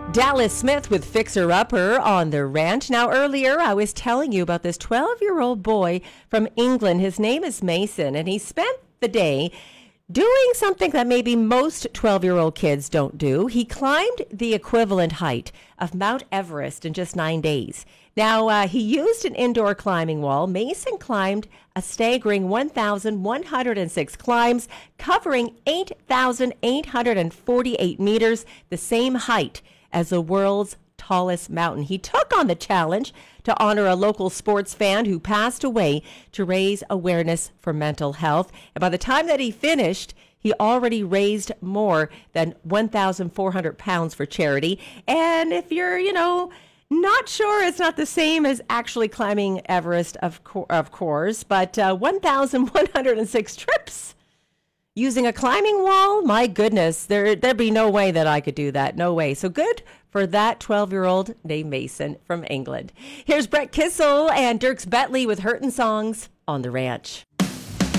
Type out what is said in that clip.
Dallas Smith with Fixer Upper on the ranch. Now, earlier I was telling you about this 12-year-old boy from England. His name is Mason, and he spent the day doing something that maybe most 12-year-old kids don't do. He climbed the equivalent height of Mount Everest in just 9 days. Now, he used an indoor climbing wall. Mason climbed a staggering 1,106 climbs, covering 8,848 meters, the same height as the world's tallest mountain. He took on the challenge to honor a local sports fan who passed away to raise awareness for mental health. And by the time that he finished, he already raised more than 1,400 pounds for charity. And if you're, not sure, it's not the same as actually climbing Everest, of course, but 1,106 trips using a climbing wall, my goodness, there'd be no way that I could do that. No way. So good for that 12-year-old named Mason from England. Here's Brett Kissel and Dierks Bentley with Hurtin' Songs on the Ranch.